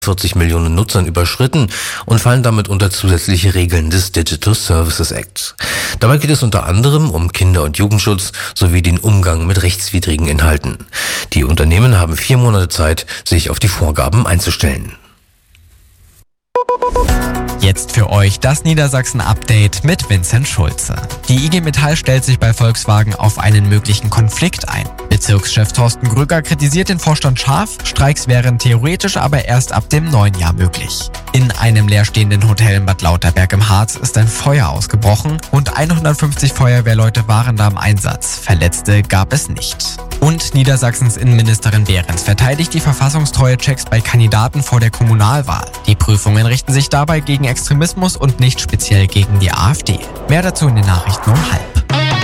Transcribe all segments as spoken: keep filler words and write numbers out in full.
vierzig Millionen Nutzern überschritten und fallen damit unter zusätzliche Regeln des Digital Services Act. Dabei geht es unter anderem um Kinder- und Jugendschutz sowie den Umgang mit rechtswidrigen Inhalten. Die Unternehmen haben vier Monate Zeit, sich auf die Vorgaben einzustellen. Jetzt für euch das Niedersachsen-Update mit Vincent Schulze. Die I G Metall stellt sich bei Volkswagen auf einen möglichen Konflikt ein. Bezirkschef Thorsten Grücker kritisiert den Vorstand scharf, Streiks wären theoretisch aber erst ab dem neuen Jahr möglich. In einem leerstehenden Hotel in Bad Lauterberg im Harz ist ein Feuer ausgebrochen und hundertfünfzig Feuerwehrleute waren da im Einsatz. Verletzte gab es nicht. Und Niedersachsens Innenministerin Behrens verteidigt die Verfassungstreue-Checks bei Kandidaten vor der Kommunalwahl. Die Prüfungen richten sich dabei gegen Extremismus und nicht speziell gegen die AfD. Mehr dazu in den Nachrichten um halb.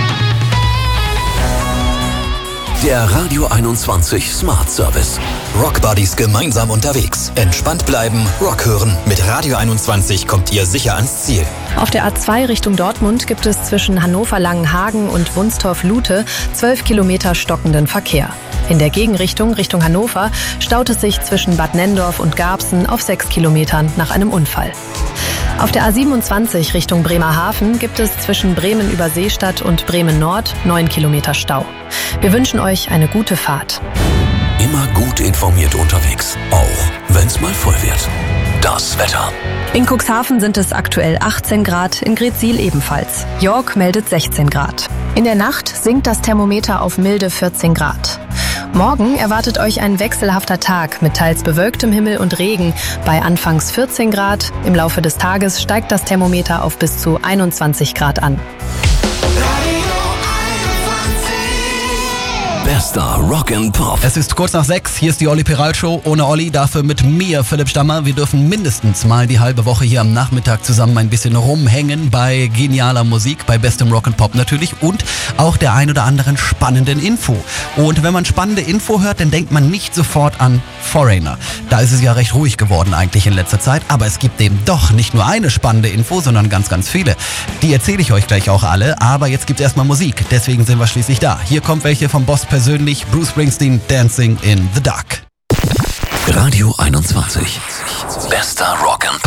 Der Radio einundzwanzig Smart Service. Rock Buddies gemeinsam unterwegs. Entspannt bleiben, Rock hören. Mit Radio einundzwanzig kommt ihr sicher ans Ziel. Auf der A zwei Richtung Dortmund gibt es zwischen Hannover-Langenhagen und Wunstorf-Lute zwölf Kilometer stockenden Verkehr. In der Gegenrichtung Richtung Hannover staut es sich zwischen Bad Nenndorf und Garbsen auf sechs Kilometern nach einem Unfall. Auf der A siebenundzwanzig Richtung Bremerhaven gibt es zwischen Bremen über Seestadt und Bremen Nord neun Kilometer Stau. Wir wünschen euch eine gute Fahrt. Immer gut informiert unterwegs, auch wenn es mal voll wird. Das Wetter. In Cuxhaven sind es aktuell achtzehn Grad, in Greetsiel ebenfalls. York meldet sechzehn Grad. In der Nacht sinkt das Thermometer auf milde vierzehn Grad. Morgen erwartet euch ein wechselhafter Tag mit teils bewölktem Himmel und Regen bei anfangs vierzehn Grad. Im Laufe des Tages steigt das Thermometer auf bis zu einundzwanzig Grad an. Bester Rock and Pop. Es ist kurz nach sechs, hier ist die Olli Peral Show. Ohne Olli, dafür mit mir, Philipp Stammer. Wir dürfen mindestens mal die halbe Woche hier am Nachmittag zusammen ein bisschen rumhängen bei genialer Musik, bei bestem Rock and Pop natürlich und auch der ein oder anderen spannenden Info. Und wenn man spannende Info hört, dann denkt man nicht sofort an Foreigner. Da ist es ja recht ruhig geworden eigentlich in letzter Zeit, aber es gibt eben doch nicht nur eine spannende Info, sondern ganz, ganz viele. Die erzähle ich euch gleich auch alle, aber jetzt gibt's erstmal Musik, deswegen sind wir schließlich da. Hier kommt welche vom Boss persönlich, Bruce Springsteen, Dancing in the Dark. Radio einundzwanzig. Bester Rock and Pop.